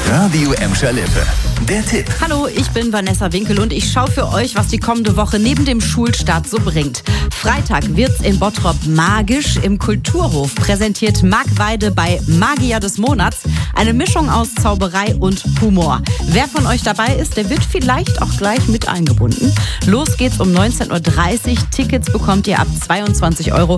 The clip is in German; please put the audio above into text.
Radio Emscher Lippe. Der Tipp. Hallo, ich bin Vanessa Winkel und ich schaue für euch, was die kommende Woche neben dem Schulstart so bringt. Freitag wird's in Bottrop magisch. Im Kulturhof präsentiert Marc Weide bei Magier des Monats eine Mischung aus Zauberei und Humor. Wer von euch dabei ist, der wird vielleicht auch gleich mit eingebunden. Los geht's um 19:30 Uhr. Tickets bekommt ihr ab 22 €